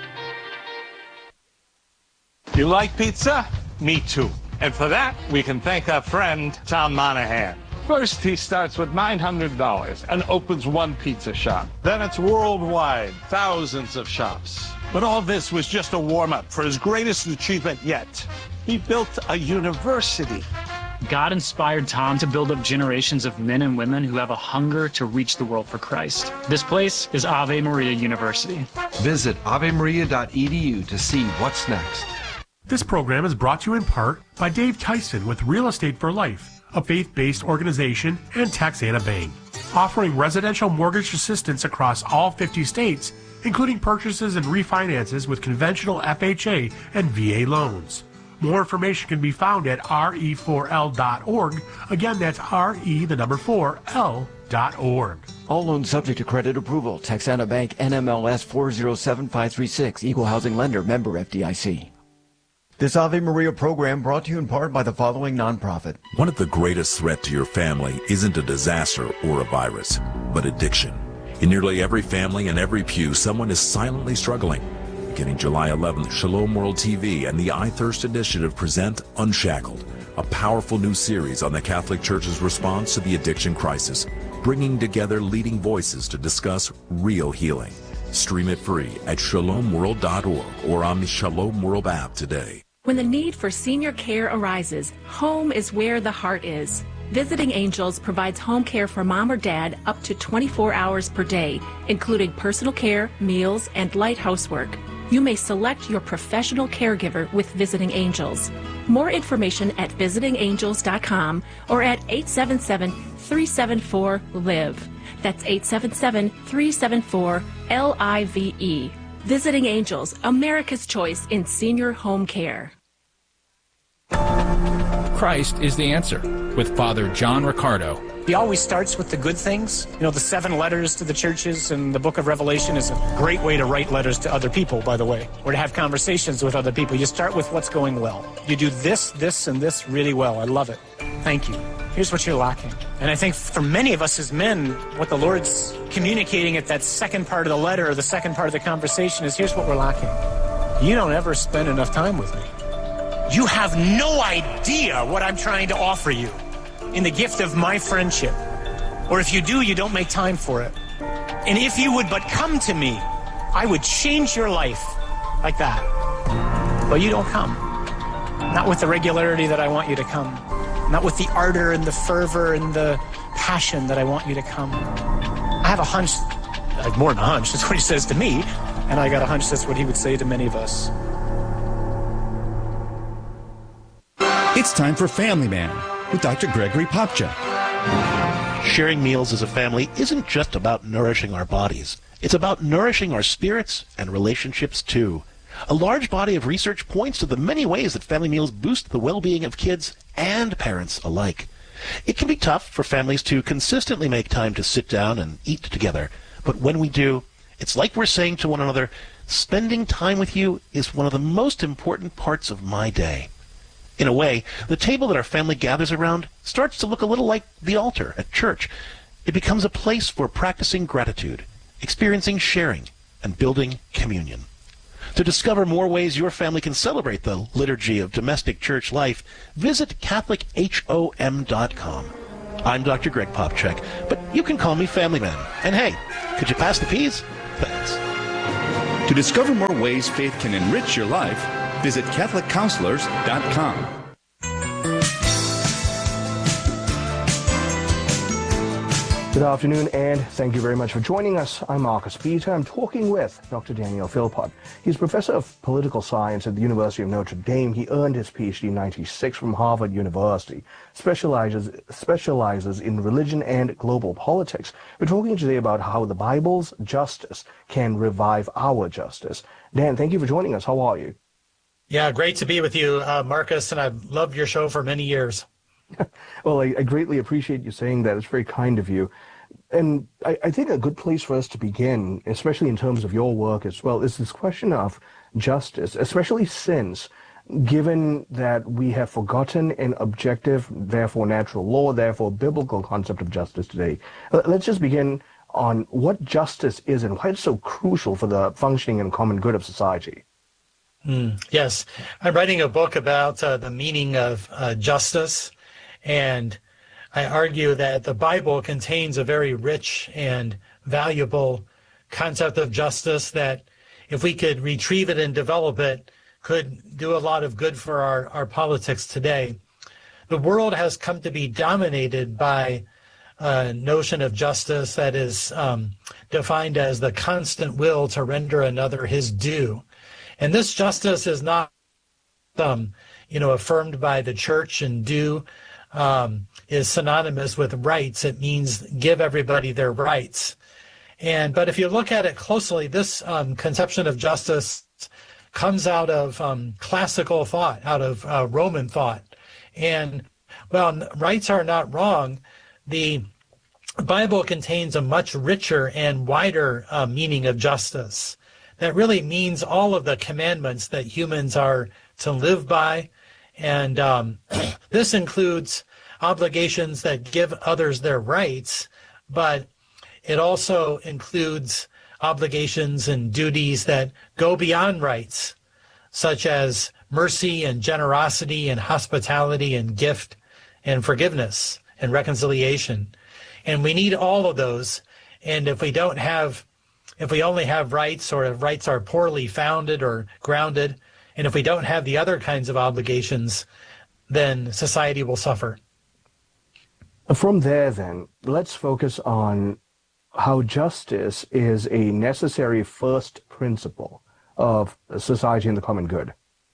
You like pizza? Me too. And for that, we can thank our friend, Tom Monahan. First, he starts with $900 and opens one pizza shop. Then it's worldwide, thousands of shops. But all this was just a warm-up for his greatest achievement yet. He built a university.
God inspired Tom to build up generations of men and women who have a hunger to reach the world for Christ. This place is Ave Maria University.
Visit avemaria.edu to see what's next.
This program is brought to you in part by Dave Tyson with Real Estate for Life, a faith-based organization, and Texana Bank, offering residential mortgage assistance across all 50 states, including purchases and refinances with conventional FHA and VA loans. More information can be found at re4l.org. Again, that's re4l.org.
All loans subject to credit approval. Texana Bank, NMLS 407536, Equal Housing Lender, member FDIC. This Ave Maria program brought to you in part by the following nonprofit.
One of the greatest threats to your family isn't a disaster or a virus, but addiction. In nearly every family and every pew, someone is silently struggling. Beginning July 11th, Shalom World TV and the I Thirst Initiative present Unshackled, a powerful new series on the Catholic Church's response to the addiction crisis, bringing together leading voices to discuss real healing. Stream it free at shalomworld.org or on the Shalom World app today.
When the need for senior care arises, home is where the heart is. Visiting Angels provides home care for mom or dad up to 24 hours per day, including personal care, meals, and light housework. You may select your professional caregiver with Visiting Angels. More information at visitingangels.com or at 877-374-LIVE. That's 877-374-LIVE. Visiting Angels, America's choice in senior home care.
Christ is the answer, with Father John Riccardo.
He always starts with the good things. You know, the 7 letters to the churches and the book of Revelation is a great way to write letters to other people, by the way, or to have conversations with other people. You start with what's going well. You do this, this, and this really well. I love it. Thank you. Here's what you're lacking. And I think for many of us as men, what the Lord's communicating at that second part of the letter or the second part of the conversation is, here's what we're lacking. You don't ever spend enough time with me. You have no idea what I'm trying to offer you in the gift of my friendship. Or if you do, you don't make time for it. And if you would but come to me, I would change your life like that. But you don't come. Not with the regularity that I want you to come. Not with the ardor and the fervor and the passion that I want you to come. I have a hunch, more than a hunch, that's what he says to me, and I got a hunch that's what he would say to many of us.
It's time for Family Man with Dr. Gregory Popcha.
Sharing meals as a family isn't just about nourishing our bodies. It's about nourishing our spirits and relationships too. A large body of research points to the many ways that family meals boost the well-being of kids and parents alike. It can be tough for families to consistently make time to sit down and eat together, but when we do, it's like we're saying to one another, spending time with you is one of the most important parts of my day. In a way, the table that our family gathers around starts to look a little like the altar at church. It becomes a place for practicing gratitude, experiencing sharing, and building communion. To discover more ways your family can celebrate the liturgy of domestic church life, visit CatholicHOM.com. I'm Dr. Greg Popchak, but you can call me Family Man. And hey, could you pass the peas? Thanks.
To discover more ways faith can enrich your life, visit CatholicCounselors.com.
Good afternoon, and thank you very much for joining us. I'm Marcus Peter. I'm talking with Dr. Daniel Philpott. He's professor of political science at the University of Notre Dame. He earned his PhD in '96 from Harvard University, specializes in religion and global politics. We're talking today about how the Bible's justice can revive our justice. Dan, thank you for joining us. How are you?
Yeah, great to be with you, Marcus, and I've loved your show for many years.
Well, I greatly appreciate you saying that. It's very kind of you. And I think a good place for us to begin, especially in terms of your work as well, is this question of justice, especially since, given that we have forgotten an objective, therefore natural law, therefore biblical concept of justice today. Let's just begin on what justice is and why it's so crucial for the functioning and common good of society.
Yes, I'm writing a book about the meaning of justice. And I argue that the Bible contains a very rich and valuable concept of justice that, if we could retrieve it and develop it, could do a lot of good for our politics today. The world has come to be dominated by a notion of justice that is defined as the constant will to render another his due. And this justice is not, affirmed by the church, and due is synonymous with rights. It means give everybody their rights. But if you look at it closely, this conception of justice comes out of classical thought, out of Roman thought. And while rights are not wrong, the Bible contains a much richer and wider meaning of justice that really means all of the commandments that humans are to live by. And this includes obligations that give others their rights, but it also includes obligations and duties that go beyond rights, such as mercy and generosity and hospitality and gift and forgiveness and reconciliation. And we need all of those. And if we only have rights, or if rights are poorly founded or grounded, and if we don't have the other kinds of obligations, then society will suffer.
From there, then, let's focus on how justice is a necessary first principle of society and the common good.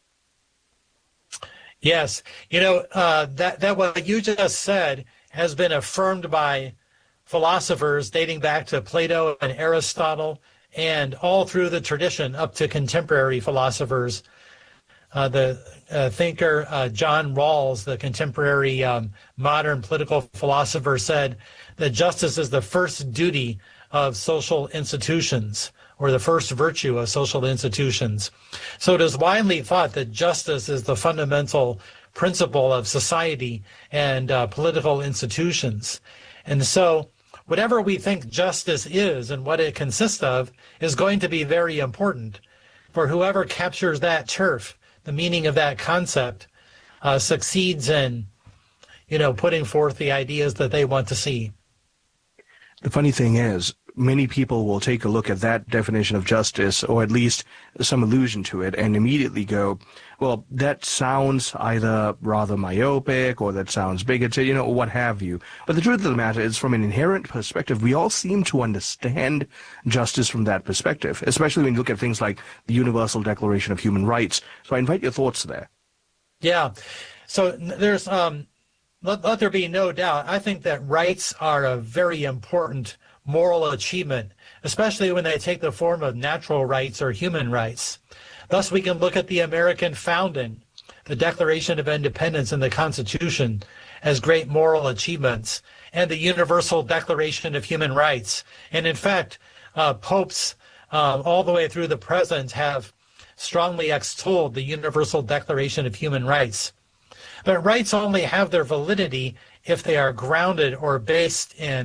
Yes. That what you just said has been affirmed by philosophers dating back to Plato and Aristotle, and all through the tradition up to contemporary philosophers. The thinker John Rawls, the contemporary modern political philosopher, said that justice is the first duty of social institutions, or the first virtue of social institutions. So it is widely thought that justice is the fundamental principle of society and political institutions. And so whatever we think justice is and what it consists of is going to be very important. For whoever captures that turf, the meaning of that concept, succeeds in, putting forth the ideas that they want to see.
The funny thing is, many people will take a look at that definition of justice, or at least some allusion to it, and immediately go, well, that sounds either rather myopic, or that sounds bigoted, what have you. But the truth of the matter is, from an inherent perspective, we all seem to understand justice from that perspective, especially when you look at things like the Universal Declaration of Human Rights. So I invite your thoughts there.
Yeah. So there's, let there be no doubt, I think that rights are a very important moral achievement, especially when they take the form of natural rights or human rights. Thus, we can look at the American founding, the Declaration of Independence, and the Constitution as great moral achievements, and the Universal Declaration of Human Rights. And in fact, popes all the way through the present have strongly extolled the Universal Declaration of Human Rights. But rights only have their validity if they are grounded or based in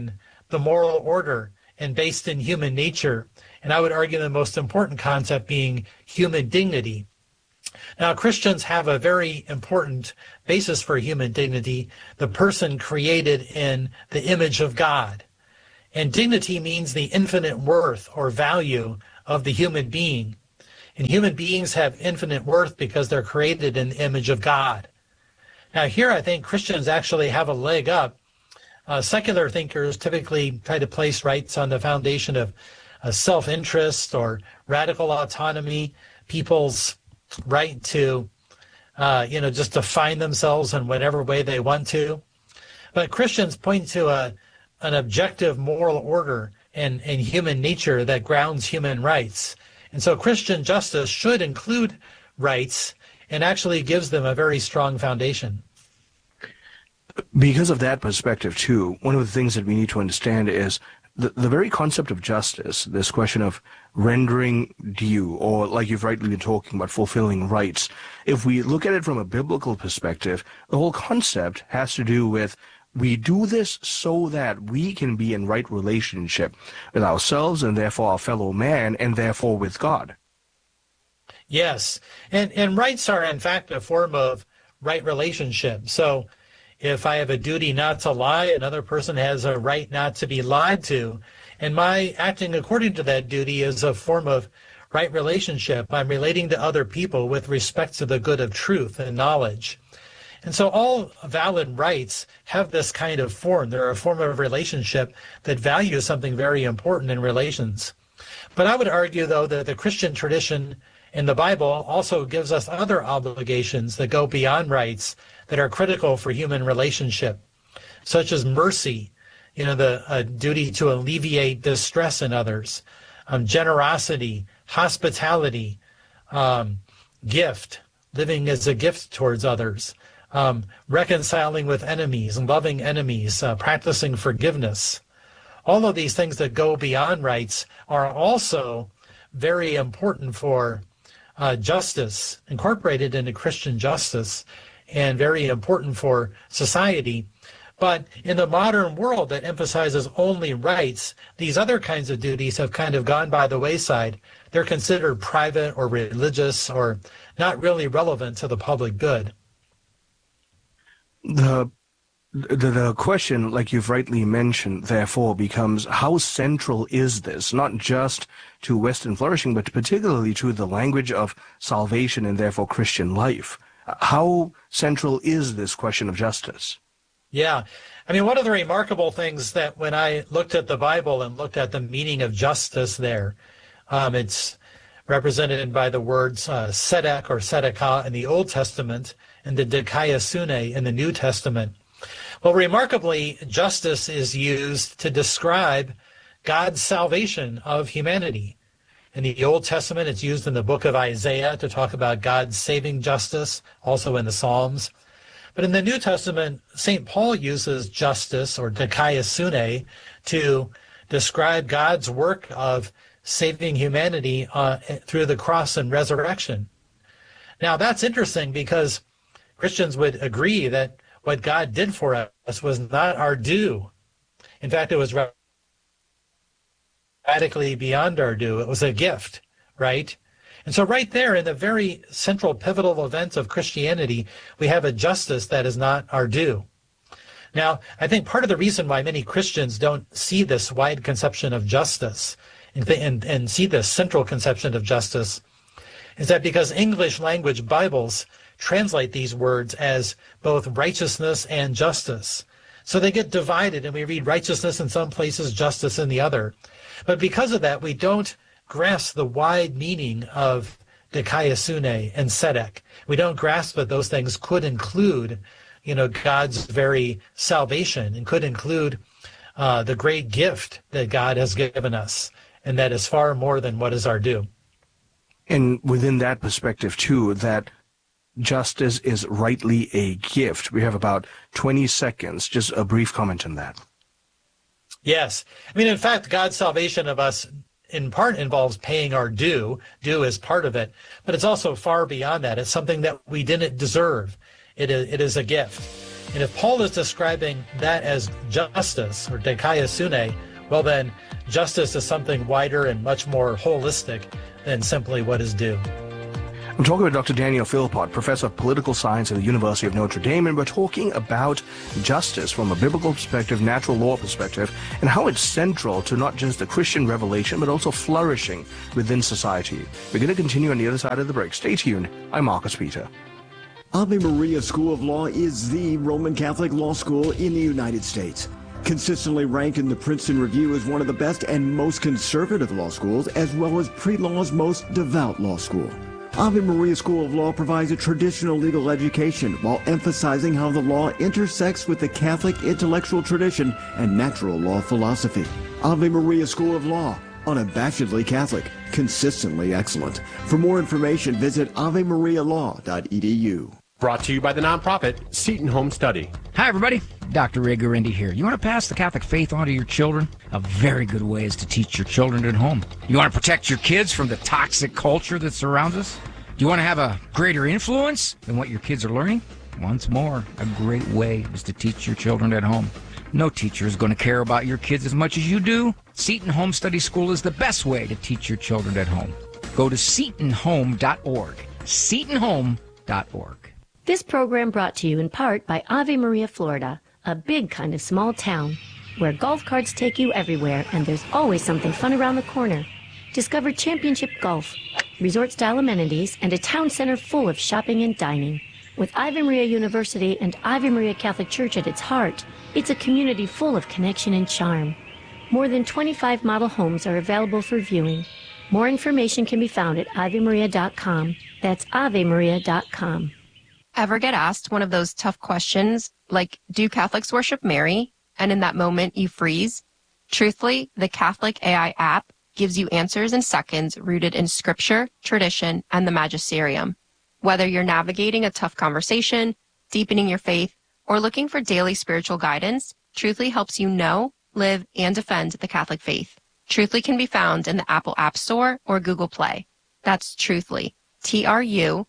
the moral order and based in human nature. And I would argue the most important concept being human dignity. Now, Christians have a very important basis for human dignity, the person created in the image of God. And dignity means the infinite worth or value of the human being. And human beings have infinite worth because they're created in the image of God. Now, here I think Christians actually have a leg up. Secular thinkers typically try to place rights on the foundation of self-interest or radical autonomy, people's right to, just define themselves in whatever way they want to. But Christians point to an objective moral order and human nature that grounds human rights. And so Christian justice should include rights and actually gives them a very strong foundation.
Because of that perspective, too, one of the things that we need to understand is the very concept of justice, this question of rendering due, or like you've rightly been talking about, fulfilling rights. If we look at it from a biblical perspective, the whole concept has to do with we do this so that we can be in right relationship with ourselves and therefore our fellow man and therefore with God.
Yes, and rights are in fact a form of right relationship. So if I have a duty not to lie, another person has a right not to be lied to. And my acting according to that duty is a form of right relationship. I'm relating to other people with respect to the good of truth and knowledge. And so all valid rights have this kind of form. They're a form of relationship that values something very important in relations. But I would argue, though, that the Christian tradition in the Bible also gives us other obligations that go beyond rights that are critical for human relationship, such as mercy, the duty to alleviate distress in others, generosity, hospitality, gift, living as a gift towards others, reconciling with enemies and loving enemies, practicing forgiveness. All of these things that go beyond rights are also very important for justice, incorporated into Christian justice, and very important for society. But in the modern world that emphasizes only rights, these other kinds of duties have kind of gone by the wayside. They're considered private or religious or not really relevant to the public good.
The question, like you've rightly mentioned, therefore becomes how central is this, not just to Western flourishing, but particularly to the language of salvation and therefore Christian life? How central is this question of justice?
Yeah. I mean, one of the remarkable things that when I looked at the Bible and looked at the meaning of justice there, it's represented by the words tzedek or tzedakah in the Old Testament and the dikaiosune in the New Testament. Well, remarkably, justice is used to describe God's salvation of humanity. In the Old Testament, it's used in the book of Isaiah to talk about God's saving justice, also in the Psalms. But in the New Testament, St. Paul uses justice, or dikaiosune, to describe God's work of saving humanity through the cross and resurrection. Now, that's interesting because Christians would agree that what God did for us was not our due. In fact, it was radically beyond our due. It was a gift, right? And so right there in the very central pivotal events of Christianity, we have a justice that is not our due. Now, I think part of the reason why many Christians don't see this wide conception of justice and see this central conception of justice is that because English language Bibles translate these words as both righteousness and justice. So they get divided, and we read righteousness in some places, justice in the other. But because of that, we don't grasp the wide meaning of dikaiosune and tzedek. We don't grasp that those things could include, God's very salvation, and could include the great gift that God has given us, and that is far more than what is our due.
And within that perspective, too, that justice is rightly a gift. We have about 20 seconds. Just a brief comment on that.
Yes. I mean, in fact, God's salvation of us in part involves paying our due. Due is part of it. But it's also far beyond that. It's something that we didn't deserve. It is a gift. And if Paul is describing that as justice, or dikaiosune, well then, justice is something wider and much more holistic than simply what is due.
I'm talking with Dr. Daniel Philpott, Professor of Political Science at the University of Notre Dame, and we're talking about justice from a biblical perspective, natural law perspective, and how it's central to not just the Christian revelation, but also flourishing within society. We're going to continue on the other side of the break. Stay tuned. I'm Marcus Peter.
Ave Maria School of Law is the Roman Catholic law school in the United States. Consistently ranked in the Princeton Review as one of the best and most conservative law schools, as well as pre-law's most devout law school. Ave Maria School of Law provides a traditional legal education while emphasizing how the law intersects with the Catholic intellectual tradition and natural law philosophy. Ave Maria School of Law, unabashedly Catholic, consistently excellent. For more information, visit avemarialaw.edu.
Brought to you by the nonprofit Seton Home Study.
Hi, everybody. Dr. Ray Guarendi here. You want to pass the Catholic faith on to your children? A very good way is to teach your children at home. You want to protect your kids from the toxic culture that surrounds us? Do you want to have a greater influence than what your kids are learning? Once more, a great way is to teach your children at home. No teacher is going to care about your kids as much as you do. Seton Home Study School is the best way to teach your children at home. Go to setonhome.org. setonhome.org.
This program brought to you in part by Ave Maria, Florida, a big kind of small town where golf carts take you everywhere and there's always something fun around the corner. Discover championship golf, resort-style amenities, and a town center full of shopping and dining. With Ave Maria University and Ave Maria Catholic Church at its heart, it's a community full of connection and charm. More than 25 model homes are available for viewing. More information can be found at avemaria.com. That's avemaria.com.
Ever get asked one of those tough questions, like, do Catholics worship Mary? And in that moment, you freeze? Truthfully, the Catholic AI app gives you answers in seconds rooted in scripture, tradition, and the magisterium. Whether you're navigating a tough conversation, deepening your faith, or looking for daily spiritual guidance, Truthfully helps you know, live, and defend the Catholic faith. Truthfully can be found in the Apple App Store or Google Play. That's Truthfully. Truthly.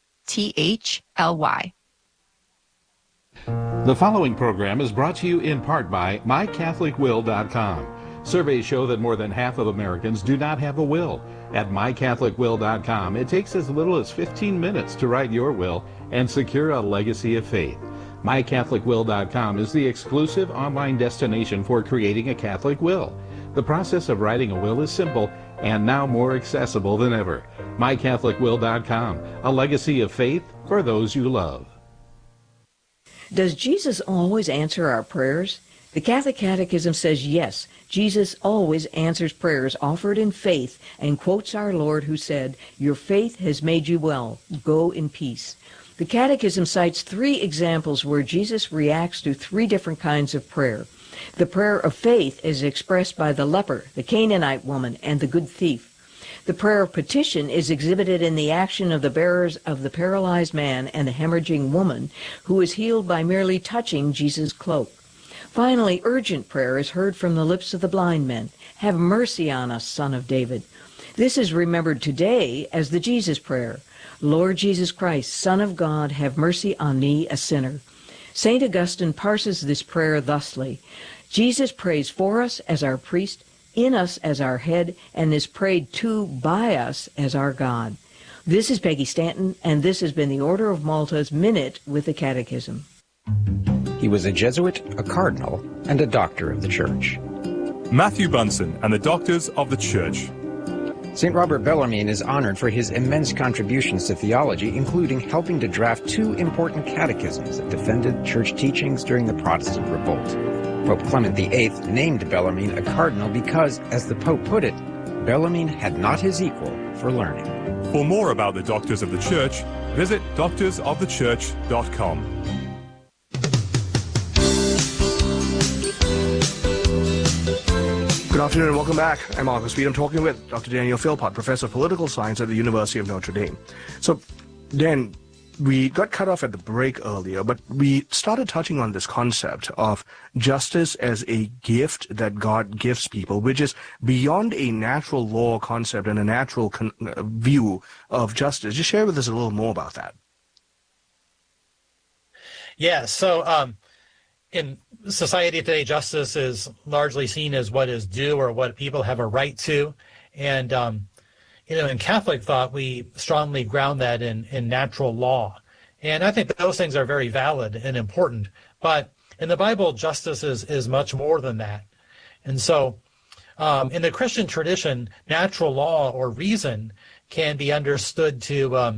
The following program is brought to you in part by MyCatholicWill.com. Surveys show that more than half of Americans do not have a will. At MyCatholicWill.com, it takes as little as 15 minutes to write your will and secure a legacy of faith. MyCatholicWill.com is the exclusive online destination for creating a Catholic will. The process of writing a will is simple and now more accessible than ever. MyCatholicWill.com, a legacy of faith for those you love.
Does Jesus always answer our prayers? The Catholic Catechism says yes, Jesus always answers prayers offered in faith and quotes our Lord who said, "Your faith has made you well. Go in peace." The Catechism cites 3 examples where Jesus reacts to 3 different kinds of prayer. The prayer of faith is expressed by the leper, the Canaanite woman, and the good thief. The prayer of petition is exhibited in the action of the bearers of the paralyzed man and the hemorrhaging woman, who is healed by merely touching Jesus' cloak. Finally, urgent prayer is heard from the lips of the blind men. "Have mercy on us, Son of David." This is remembered today as the Jesus prayer. "Lord Jesus Christ, Son of God, have mercy on me, a sinner." St. Augustine parses this prayer thusly: Jesus prays for us as our priest, in us as our head, and is prayed to by us as our God. This is Peggy Stanton, and this has been the Order of Malta's Minute with the Catechism.
He was a Jesuit, a cardinal, and a doctor of the Church.
Matthew Bunson and the Doctors of the Church.
St. Robert Bellarmine is honored for his immense contributions to theology, including helping to draft 2 important catechisms that defended church teachings during the Protestant Revolt. Pope Clement VIII named Bellarmine a cardinal because, as the Pope put it, Bellarmine had not his equal for learning.
For more about the Doctors of the Church, visit doctorsofthechurch.com.
Good afternoon and welcome back. I'm Marcus Peter. I'm talking with Dr. Daniel Philpott, Professor of Political Science at the University of Notre Dame. So, Dan, we got cut off at the break earlier, but we started touching on this concept of justice as a gift that God gives people, which is beyond a natural law concept and a natural view of justice. Just share with us a little more about that.
Yeah, so in society today, justice is largely seen as what is due or what people have a right to. And, in Catholic thought, we strongly ground that in natural law. And I think those things are very valid and important. But in the Bible, justice is much more than that. And so in the Christian tradition, natural law or reason can be understood to